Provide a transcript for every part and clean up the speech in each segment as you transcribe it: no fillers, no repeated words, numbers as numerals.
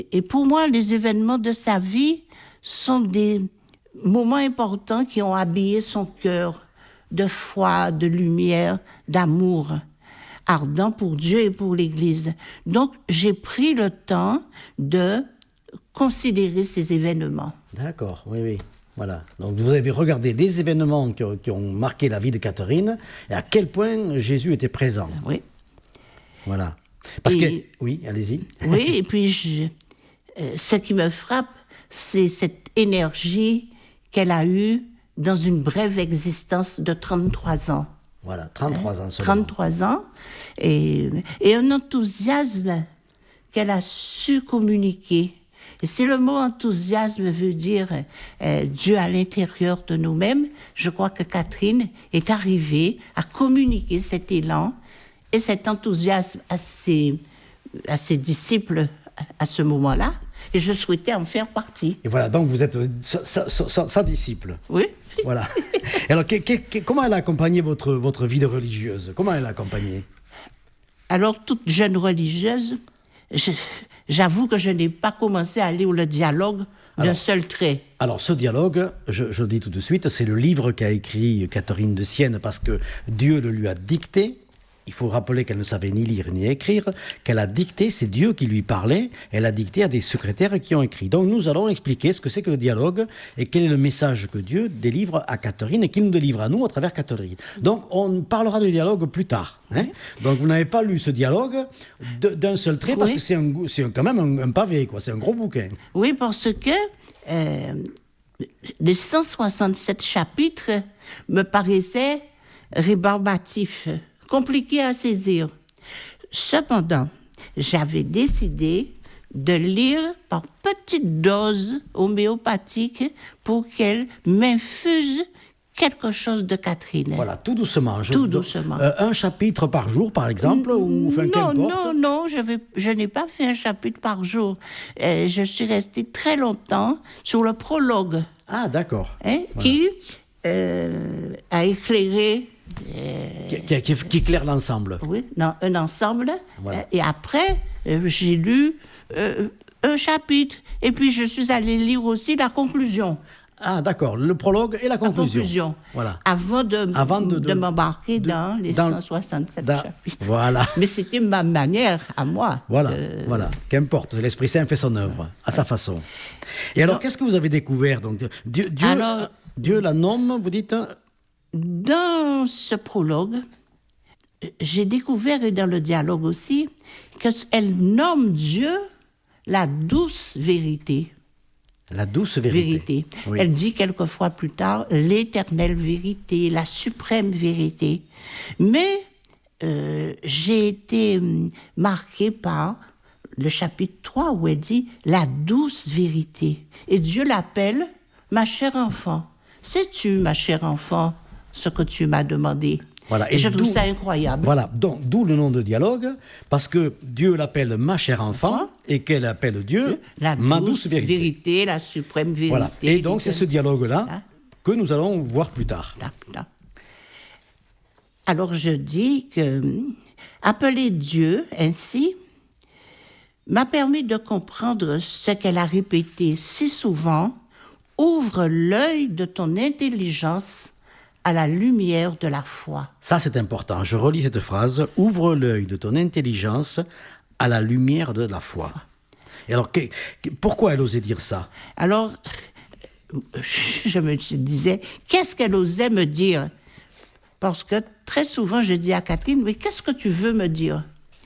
Et pour moi, les événements de sa vie sont des moments importants qui ont habillé son cœur de foi, de lumière, d'amour ardent pour Dieu et pour l'Église. Donc, j'ai pris le temps de considérer ces événements. D'accord, oui, oui. Voilà. Donc vous avez regardé les événements qui ont marqué la vie de Catherine et à quel point Jésus était présent. Oui. Voilà. Parce que... Oui, allez-y. Oui, et puis ce qui me frappe, c'est cette énergie qu'elle a eue dans une brève existence de 33 ans. Voilà, 33 ans seulement. 33 ans, et un enthousiasme qu'elle a su communiquer. Et si le mot enthousiasme veut dire Dieu à l'intérieur de nous-mêmes, je crois que Catherine est arrivée à communiquer cet élan et cet enthousiasme à ses disciples à ce moment-là. Et je souhaitais en faire partie. Et voilà, donc vous êtes sa disciple. Oui. Voilà. Et alors, comment elle a accompagné votre vie de religieuse? Comment elle a accompagné? Alors, toute jeune religieuse, j'avoue que je n'ai pas commencé à lire le dialogue d'un seul trait. Alors, ce dialogue, je le dis tout de suite, c'est le livre qu'a écrit Catherine de Sienne parce que Dieu le lui a dicté. Il faut rappeler qu'elle ne savait ni lire ni écrire, qu'elle a dicté, c'est Dieu qui lui parlait, elle a dicté à des secrétaires qui ont écrit. Donc nous allons expliquer ce que c'est que le dialogue et quel est le message que Dieu délivre à Catherine et qu'il nous délivre à nous à travers Catherine. Donc on parlera du dialogue plus tard. Hein. Donc vous n'avez pas lu ce dialogue d'un seul trait parce que c'est quand même un pavé, quoi. C'est un gros bouquin. Oui, parce que les 167 chapitres me paraissaient rébarbatifs, compliqué à saisir. Cependant, j'avais décidé de lire par petites doses homéopathiques pour qu'elle m'infuse quelque chose de Catherine. Voilà, tout doucement. Tout doucement. Un chapitre par jour, par exemple, ou qu'importe. Non, je n'ai pas fait un chapitre par jour. Je suis restée très longtemps sur le prologue. Ah, d'accord. Voilà. Qui a éclairé... Qui éclaire l'ensemble. Oui, un ensemble. Voilà. Et après, j'ai lu un chapitre. Et puis, je suis allée lire aussi la conclusion. Ah, d'accord. Le prologue et la conclusion. Voilà. Avant de m'embarquer dans les 167 chapitres. Voilà. Mais c'était ma manière à moi. Voilà, voilà. Qu'importe. L'Esprit Saint fait son œuvre à sa façon. Et alors, qu'est-ce que vous avez découvert donc, Dieu la nomme, vous dites... Dans ce prologue, j'ai découvert, et dans le dialogue aussi, qu'elle nomme Dieu la douce vérité. La douce vérité. Oui. Elle dit quelquefois plus tard l'éternelle vérité, la suprême vérité. Mais j'ai été marquée par le chapitre 3 où elle dit la douce vérité. Et Dieu l'appelle ma chère enfant. Sais-tu, ma chère enfant, ce que tu m'as demandé? Voilà. Et je trouve ça incroyable. Voilà, donc d'où le nom de dialogue, parce que Dieu l'appelle ma chère enfant et qu'elle appelle Dieu ma douce vérité. La suprême vérité. Voilà. Et donc c'est ce dialogue-là que nous allons voir plus tard. Là. Alors je dis que appeler Dieu ainsi m'a permis de comprendre ce qu'elle a répété si souvent. Ouvre l'œil de ton intelligence à la lumière de la foi. Ça, c'est important. Je relis cette phrase. Ouvre l'œil de ton intelligence à la lumière de la foi. Et alors, pourquoi elle osait dire ça? Alors, je me disais, qu'est-ce qu'elle osait me dire? Parce que très souvent, je dis à Catherine, mais qu'est-ce que tu veux me dire?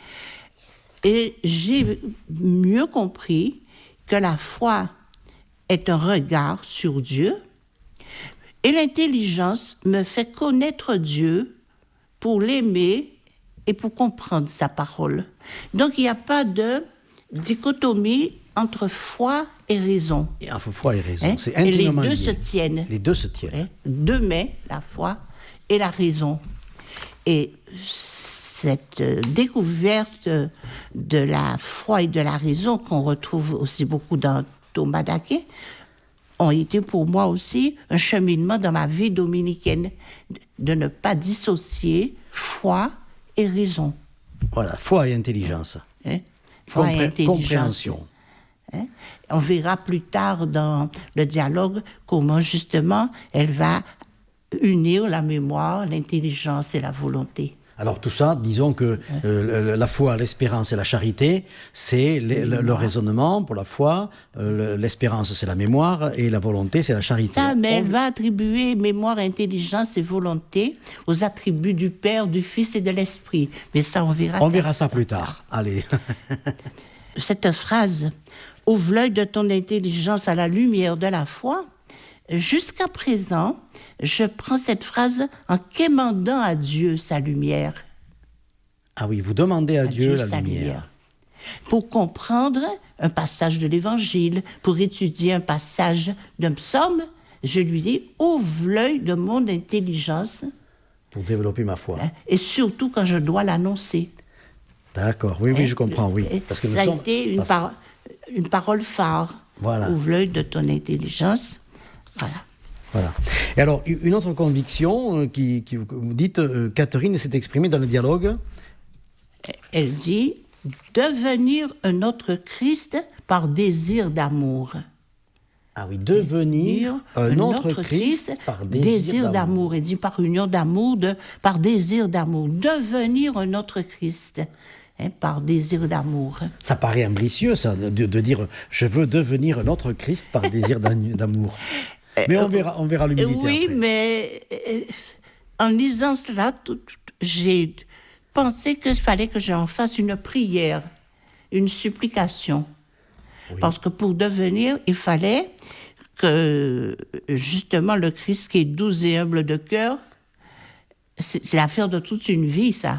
Et j'ai mieux compris que la foi est un regard sur Dieu, et l'intelligence me fait connaître Dieu pour l'aimer et pour comprendre sa parole. Donc, il n'y a pas de dichotomie entre foi et raison. Et entre foi et raison, c'est intimement lié. Et les deux se tiennent. Les deux se tiennent. Deux mains, la foi et la raison. Et cette découverte de la foi et de la raison, qu'on retrouve aussi beaucoup dans Thomas d'Aquin, ont été pour moi aussi un cheminement dans ma vie dominicaine, de ne pas dissocier foi et raison. Voilà, foi et intelligence. Foi et intelligence. Compréhension. Hein? On verra plus tard dans le dialogue comment justement elle va unir la mémoire, l'intelligence et la volonté. Alors tout ça, disons que la foi, l'espérance et la charité, c'est le raisonnement pour la foi, l'espérance c'est la mémoire et la volonté c'est la charité. Ça, mais elle va attribuer mémoire, intelligence et volonté aux attributs du Père, du Fils et de l'Esprit. Mais ça, on verra ça. On verra ça plus tard. Allez. Cette phrase, « Ouvre l'œil de ton intelligence à la lumière de la foi », jusqu'à présent, je prends cette phrase en quémandant à Dieu sa lumière. Ah oui, vous demandez à Dieu la lumière. Pour comprendre un passage de l'Évangile, pour étudier un passage d'un psaume, je lui dis, ouvre l'œil de mon intelligence. Pour développer ma foi. Et surtout quand je dois l'annoncer. D'accord, oui, je comprends, oui. Parce que ça a été une parole phare. Voilà. Ouvre l'œil de ton intelligence. Voilà. Et alors, une autre conviction qui vous dites, Catherine s'est exprimée dans le dialogue. Elle dit devenir un autre Christ par désir d'amour. Ah oui, devenir un autre Christ par désir d'amour. Elle dit par union d'amour, par désir d'amour. Devenir un autre Christ. Par désir d'amour. Ça paraît ambitieux, ça, de dire je veux devenir un autre Christ par désir d'amour. Mais on verra l'humilité oui, après. Mais en lisant cela, j'ai pensé qu'il fallait que j'en fasse une prière, une supplication. Oui. Parce que pour devenir, il fallait que, justement, le Christ qui est doux et humble de cœur, c'est l'affaire de toute une vie, ça.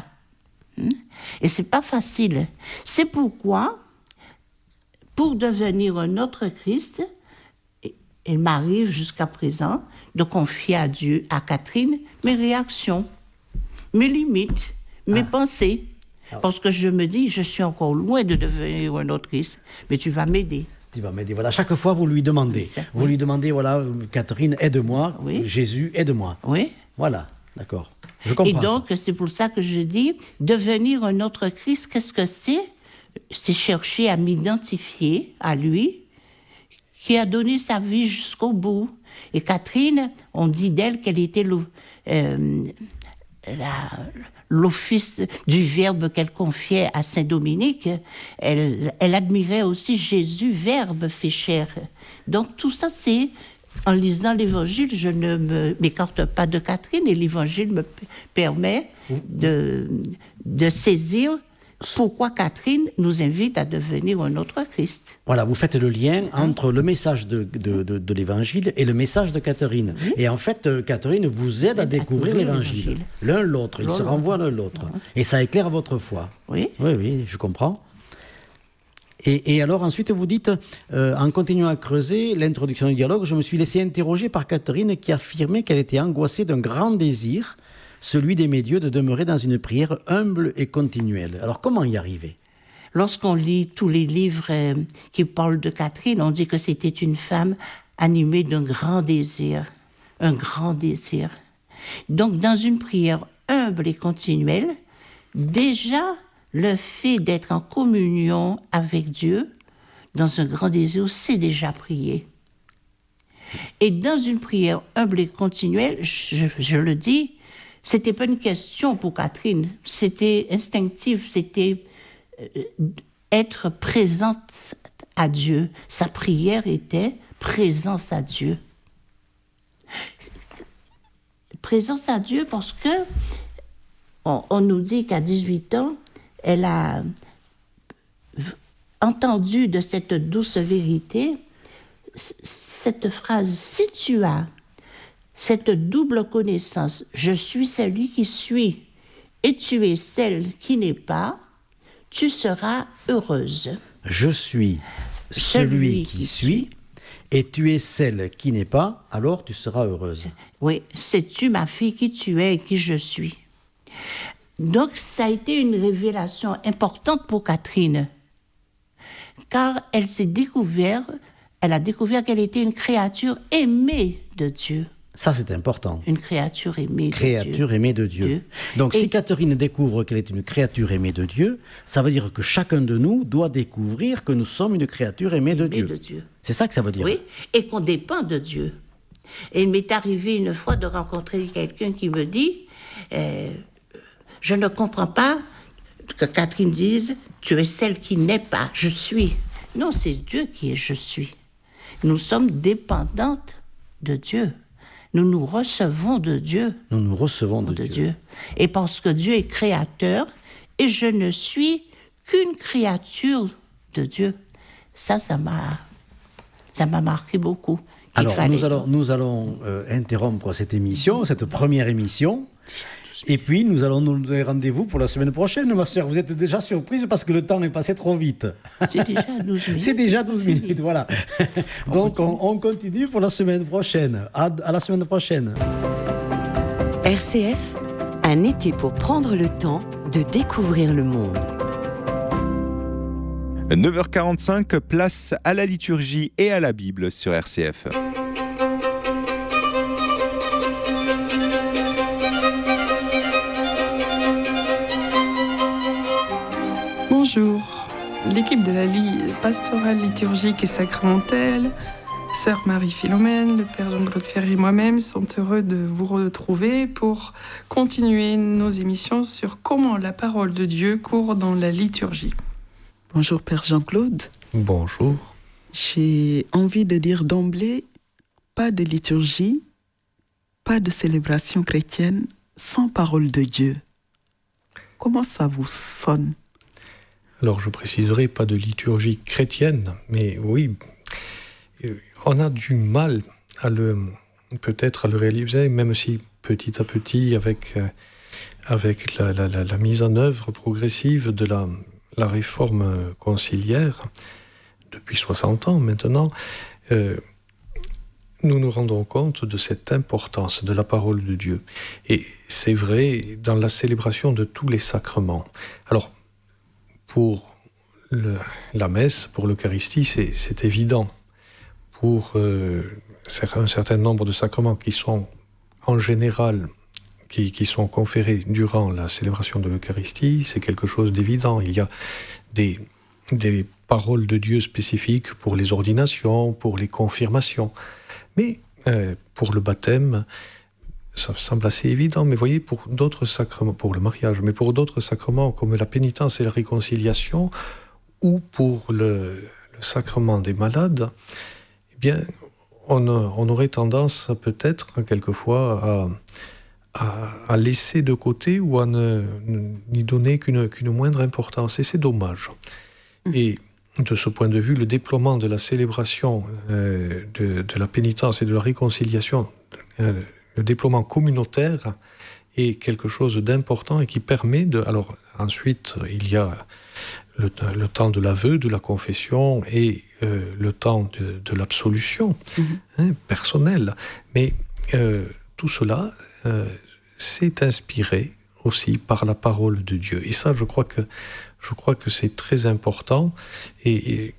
Et c'est pas facile. C'est pourquoi, pour devenir un autre Christ, il m'arrive jusqu'à présent de confier à Dieu, à Catherine, mes réactions, mes limites, mes pensées. Parce que je me dis, je suis encore loin de devenir un autre Christ, mais tu vas m'aider. Tu vas m'aider. Voilà, chaque fois, vous lui demandez. Oui, vous lui demandez, voilà, Catherine, aide-moi. Oui. Jésus, aide-moi. Oui. Voilà, d'accord. Je comprends. Et donc, c'est pour ça que je dis, devenir un autre Christ, qu'est-ce que c'est? C'est chercher à m'identifier à lui, qui a donné sa vie jusqu'au bout. Et Catherine, on dit d'elle qu'elle était l'office du Verbe qu'elle confiait à Saint-Dominique. Elle admirait aussi Jésus, Verbe fait chair. Donc tout ça, c'est, en lisant l'Évangile, je ne m'écarte pas de Catherine, et l'Évangile me permet de saisir pourquoi Catherine nous invite à devenir un autre Christ. Voilà, vous faites le lien entre le message de l'Évangile et le message de Catherine. Oui. Et en fait, Catherine vous aide à découvrir l'Évangile. L'un l'autre, ils se renvoient l'un l'autre. Et ça éclaire votre foi. Oui. Oui, je comprends. Et alors ensuite, vous dites, en continuant à creuser l'introduction du dialogue, je me suis laissé interroger par Catherine qui affirmait qu'elle était angoissée d'un grand désir, celui d'aimer Dieu, de demeurer dans une prière humble et continuelle. Alors, comment y arriver? Lorsqu'on lit tous les livres qui parlent de Catherine, on dit que c'était une femme animée d'un grand désir. Un grand désir. Donc, dans une prière humble et continuelle, déjà, le fait d'être en communion avec Dieu, dans un grand désir, c'est déjà prier. Et dans une prière humble et continuelle, je le dis, c'était pas une question pour Catherine, c'était instinctif, c'était être présente à Dieu. Sa prière était présence à Dieu. Présence à Dieu parce que on nous dit qu'à 18 ans, elle a entendu de cette douce vérité cette phrase, si tu as cette double connaissance, je suis celui qui suis et tu es celle qui n'est pas, tu seras heureuse. Je suis celui qui suis et tu es celle qui n'est pas, alors tu seras heureuse. Oui, sais-tu ma fille qui tu es et qui je suis. Donc ça a été une révélation importante pour Catherine, car elle a découvert qu'elle était une créature aimée de Dieu. Ça, c'est important. Une créature aimée Créature aimée de Dieu. Donc, si Catherine découvre qu'elle est une créature aimée de Dieu, ça veut dire que chacun de nous doit découvrir que nous sommes une créature aimée de Dieu. C'est ça que ça veut dire. Oui, et qu'on dépend de Dieu. Et il m'est arrivé une fois de rencontrer quelqu'un qui me dit je ne comprends pas que Catherine dise tu es celle qui n'est pas, je suis. Non, c'est Dieu qui est je suis. Nous sommes dépendantes de Dieu. Nous nous recevons de Dieu. Nous nous recevons de Dieu. Et parce que Dieu est créateur, et je ne suis qu'une créature de Dieu. Ça m'a marqué beaucoup. Alors, nous allons interrompre cette émission, cette première émission. Et puis, nous allons nous donner rendez-vous pour la semaine prochaine. Ma sœur, vous êtes déjà surprise parce que le temps est passé trop vite. C'est déjà 12 minutes. C'est déjà 12 minutes, voilà. Donc, on continue pour la semaine prochaine. À la semaine prochaine. RCF, un été pour prendre le temps de découvrir le monde. 9h45, place à la liturgie et à la Bible sur RCF. Bonjour, l'équipe de la pastorale liturgique et sacramentelle, Sœur Marie-Philomène, le Père Jean-Claude Ferry et moi-même sont heureux de vous retrouver pour continuer nos émissions sur comment la parole de Dieu court dans la liturgie. Bonjour Père Jean-Claude. Bonjour. J'ai envie de dire d'emblée, pas de liturgie, pas de célébration chrétienne sans parole de Dieu. Comment ça vous sonne ? Alors je préciserai pas de liturgie chrétienne, mais oui, on a du mal peut-être à le réaliser, même si petit à petit, avec la mise en œuvre progressive de la réforme conciliaire, depuis 60 ans maintenant, nous nous rendons compte de cette importance de la parole de Dieu. Et c'est vrai dans la célébration de tous les sacrements. Alors, pour la messe, pour l'Eucharistie, c'est évident. Pour un certain nombre de sacrements qui sont en général, qui sont conférés durant la célébration de l'Eucharistie, c'est quelque chose d'évident. Il y a des paroles de Dieu spécifiques pour les ordinations, pour les confirmations. Mais pour le baptême, ça semble assez évident, mais voyez, pour d'autres sacrements, pour le mariage, mais pour d'autres sacrements comme la pénitence et la réconciliation, ou pour le sacrement des malades, eh bien, on aurait tendance peut-être quelquefois à laisser de côté ou à n'y donner qu'une moindre importance, et c'est dommage. Et de ce point de vue, le déploiement de la célébration de la pénitence et de la réconciliation, le déploiement communautaire est quelque chose d'important et qui permet de... Alors ensuite, il y a le temps de l'aveu, de la confession et le temps de l'absolution personnelle. Mais tout cela s'est inspiré aussi par la parole de Dieu. Et ça, je crois que c'est très important. Et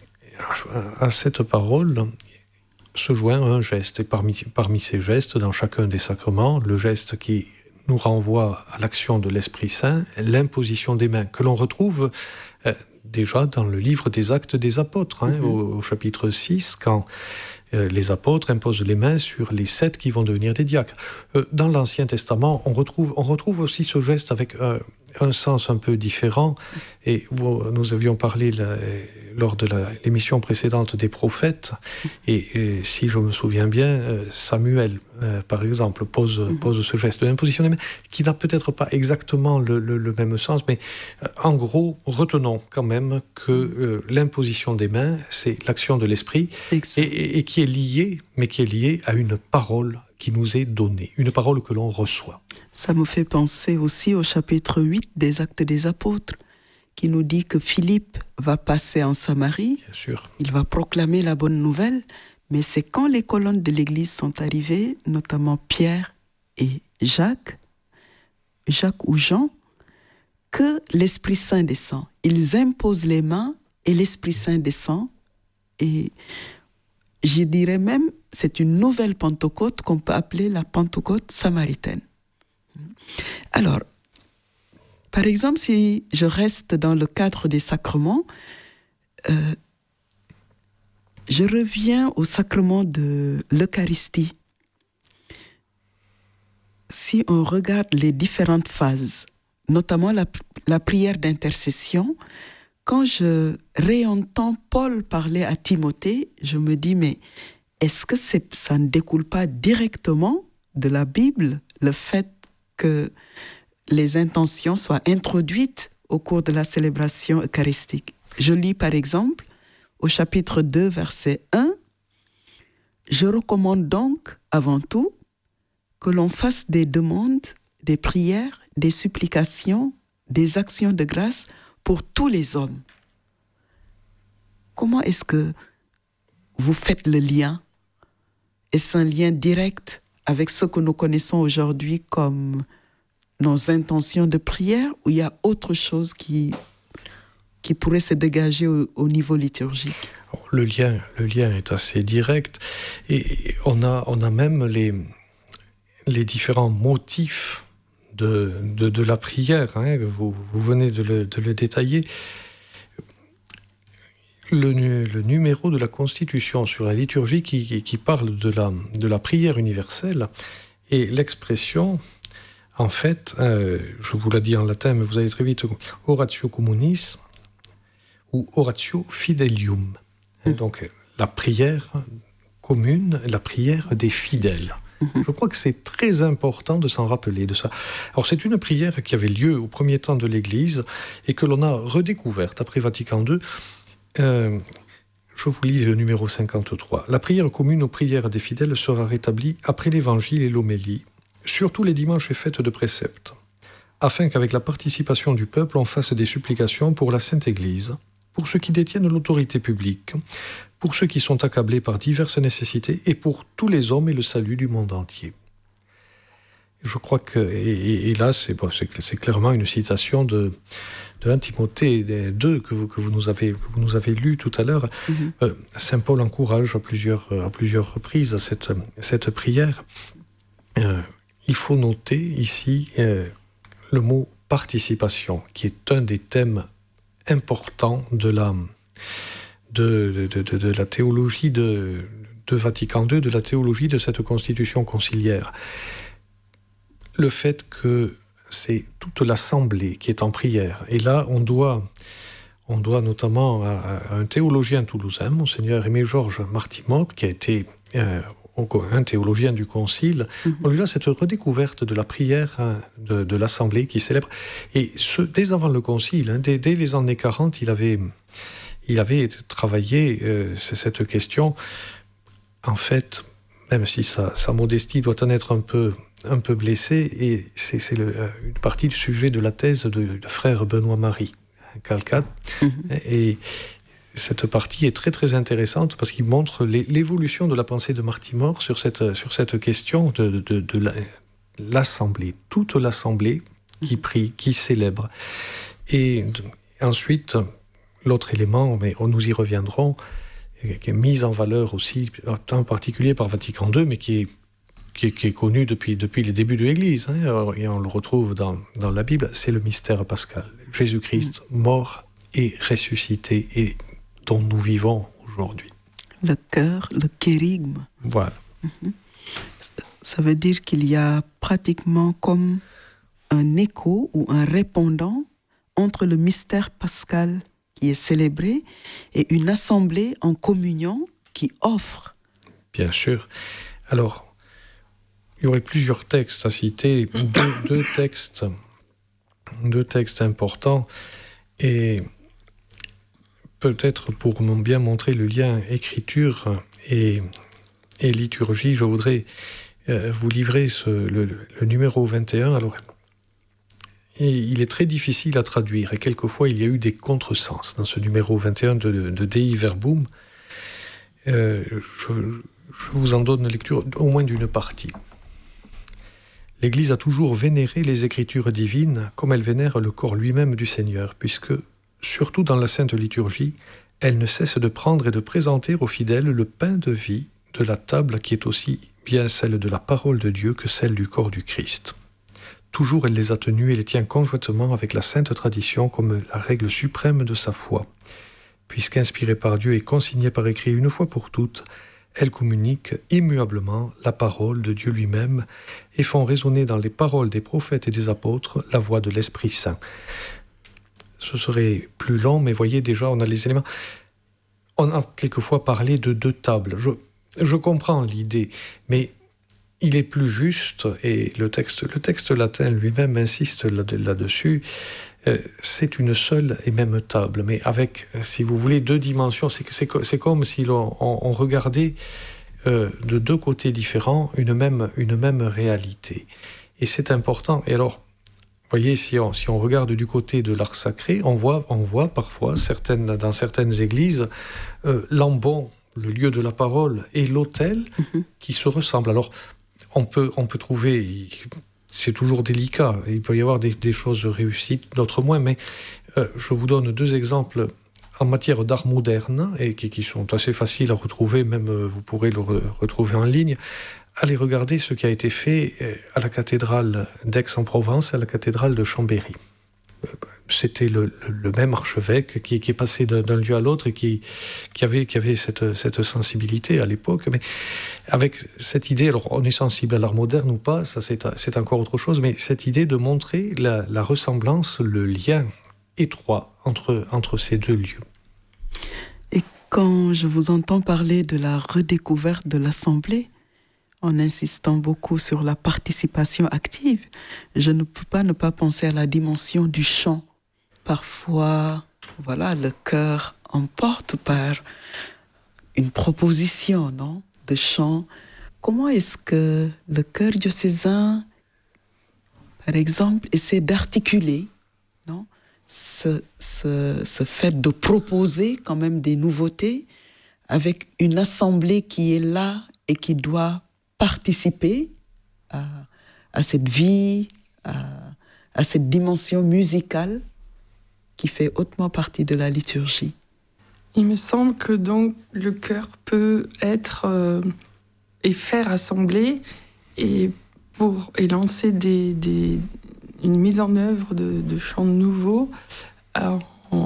à cette parole se joint un geste. Et parmi ces gestes, dans chacun des sacrements, le geste qui nous renvoie à l'action de l'Esprit Saint, l'imposition des mains, que l'on retrouve déjà dans le livre des Actes des Apôtres, au chapitre 6, quand les apôtres imposent les mains sur les 7 qui vont devenir des diacres. Dans l'Ancien Testament, on retrouve aussi ce geste avec un sens un peu différent. Et nous avions parlé lors de l'émission précédente des prophètes, et si je me souviens bien, Samuel, par exemple, pose ce geste de l'imposition des mains, qui n'a peut-être pas exactement le même sens, mais en gros, retenons quand même que l'imposition des mains, c'est l'action de l'Esprit, et qui est liée à une parole qui nous est donnée, une parole que l'on reçoit. Ça me fait penser aussi au chapitre 8 des Actes des Apôtres, qui nous dit que Philippe va passer en Samarie. Bien sûr. Il va proclamer la bonne nouvelle, mais c'est quand les colonnes de l'Église sont arrivées, notamment Pierre et Jacques ou Jean, que l'Esprit Saint descend. Ils imposent les mains et l'Esprit Saint descend. Et je dirais même, c'est une nouvelle Pentecôte qu'on peut appeler la Pentecôte samaritaine. Alors, par exemple, si je reste dans le cadre des sacrements, je reviens au sacrement de l'Eucharistie. Si on regarde les différentes phases, notamment la prière d'intercession, quand je réentends Paul parler à Timothée, je me dis, mais est-ce que ça ne découle pas directement de la Bible, le fait que les intentions soient introduites au cours de la célébration eucharistique? Je lis par exemple au chapitre 2, verset 1, « Je recommande donc, avant tout, que l'on fasse des demandes, des prières, des supplications, des actions de grâce pour tous les hommes. » Comment est-ce que vous faites le lien? Est-ce un lien direct avec ce que nous connaissons aujourd'hui comme nos intentions de prière, ou il y a autre chose qui pourrait se dégager au niveau liturgique? Le lien est assez direct, et on a même les différents motifs de la prière, hein, vous venez de le détailler. Le numéro de la Constitution sur la liturgie qui parle de la prière universelle, et l'expression, en fait, je vous l'ai dit en latin, mais vous allez très vite, oratio communis ou oratio fidelium. Donc la prière commune, la prière des fidèles. Je crois que c'est très important de s'en rappeler de ça. Alors c'est une prière qui avait lieu au premier temps de l'Église et que l'on a redécouverte après Vatican II. Je vous lis le numéro 53. La prière commune aux prières des fidèles sera rétablie après l'Évangile et l'homélie, surtout les dimanches et fêtes de préceptes, afin qu'avec la participation du peuple, on fasse des supplications pour la Sainte Église, pour ceux qui détiennent l'autorité publique, pour ceux qui sont accablés par diverses nécessités et pour tous les hommes et le salut du monde entier. Je crois que, et là, c'est clairement une citation de 1 Timothée 2 que vous nous avez lu tout à l'heure. Saint Paul encourage à plusieurs reprises cette prière. Il faut noter ici le mot participation, qui est un des thèmes importants de la théologie de Vatican II, de la théologie de cette constitution conciliaire. Le fait que c'est toute l'assemblée qui est en prière. Et là, on doit notamment à un théologien toulousain, Monseigneur Aimé Georges Martimor, qui a été un théologien du Concile. On lui a cette redécouverte de la prière, de l'assemblée qui célèbre. Et dès avant le Concile, dès les années 40, il avait travaillé cette question. En fait, même si sa modestie doit en être un peu blessée, et c'est une partie du sujet de la thèse de frère Benoît-Marie Calcade. Et cette partie est très très intéressante parce qu'il montre l'évolution de la pensée de Martimor sur cette question de l'assemblée, toute l'assemblée qui prie, qui célèbre. Et ensuite, l'autre élément, mais nous y reviendrons, qui est mis en valeur aussi, en particulier par Vatican II, mais qui est connu depuis les débuts de l'Église, et on le retrouve dans la Bible, c'est le mystère pascal. Jésus-Christ, mort et ressuscité, et dont nous vivons aujourd'hui. Le cœur, le kérigme. Voilà. Ça veut dire qu'il y a pratiquement comme un écho ou un répondant entre le mystère pascal qui est célébré et une assemblée en communion qui offre. Bien sûr. Alors, il y aurait plusieurs textes à citer, deux textes importants, et peut-être pour bien montrer le lien écriture et liturgie, je voudrais vous livrer le numéro 21. Alors, et il est très difficile à traduire, et quelquefois il y a eu des contresens dans ce numéro 21 de Dei Verbum. Je vous en donne lecture au moins d'une partie. L'Église a toujours vénéré les Écritures divines comme elle vénère le corps lui-même du Seigneur, puisque, surtout dans la Sainte Liturgie, elle ne cesse de prendre et de présenter aux fidèles le pain de vie de la table qui est aussi bien celle de la parole de Dieu que celle du corps du Christ. Toujours elle les a tenus et les tient conjointement avec la sainte tradition comme la règle suprême de sa foi. Puisqu'inspirée par Dieu et consignée par écrit une fois pour toutes, elles communiquent immuablement la parole de Dieu lui-même et font résonner dans les paroles des prophètes et des apôtres la voix de l'Esprit Saint. Ce serait plus long, mais voyez déjà, on a les éléments. On a quelquefois parlé de 2 tables. Je comprends l'idée, mais il est plus juste, et le texte latin lui-même insiste là-dessus, c'est une seule et même table, mais avec, si vous voulez, 2 dimensions. C'est comme si on regardait de 2 côtés différents une même réalité. Et c'est important. Et alors, vous voyez, si on regarde du côté de l'art sacré, on voit parfois, dans certaines églises, l'ambon, le lieu de la parole, et l'autel qui se ressemblent. Alors, on peut trouver, c'est toujours délicat, il peut y avoir des choses réussies, d'autres moins, mais je vous donne 2 exemples en matière d'art moderne, et qui sont assez faciles à retrouver, même vous pourrez le retrouver en ligne. Allez regarder ce qui a été fait à la cathédrale d'Aix-en-Provence, à la cathédrale de Chambéry. C'était le même archevêque qui est passé d'un lieu à l'autre et qui avait cette sensibilité à l'époque, mais avec cette idée, alors on est sensible à l'art moderne ou pas, ça c'est encore autre chose, mais cette idée de montrer la ressemblance, le lien étroit entre ces 2 lieux. Et quand je vous entends parler de la redécouverte de l'Assemblée, en insistant beaucoup sur la participation active, je ne peux pas ne pas penser à la dimension du chant. Parfois, voilà, le chœur emporte par une proposition, non, de chant. Comment est-ce que le chœur diocésain, par exemple, essaie d'articuler, non, ce fait de proposer quand même des nouveautés avec une assemblée qui est là et qui doit participer à cette vie, à cette dimension musicale qui fait hautement partie de la liturgie. Il me semble que donc le chœur peut être et faire assembler et lancer une mise en œuvre de chants nouveaux en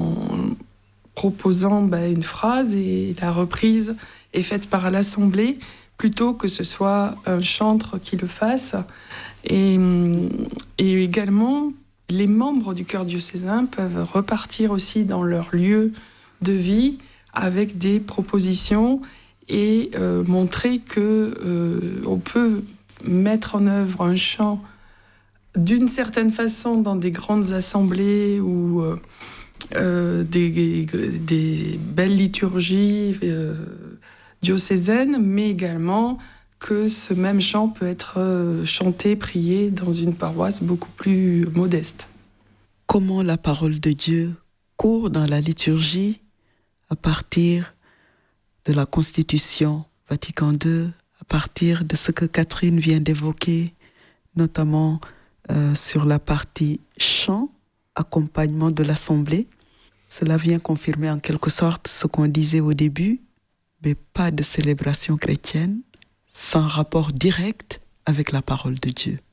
proposant une phrase, et la reprise est faite par l'assemblée plutôt que ce soit un chantre qui le fasse. Et également, les membres du chœur diocésain peuvent repartir aussi dans leur lieu de vie avec des propositions et montrer qu'on peut mettre en œuvre un chant d'une certaine façon dans des grandes assemblées ou des belles liturgies diocésaine, mais également que ce même chant peut être chanté, prié dans une paroisse beaucoup plus modeste. Comment la parole de Dieu court dans la liturgie à partir de la Constitution Vatican II, à partir de ce que Catherine vient d'évoquer, notamment sur la partie chant, accompagnement de l'Assemblée. Cela vient confirmer en quelque sorte ce qu'on disait au début, mais pas de célébration chrétienne sans rapport direct avec la parole de Dieu.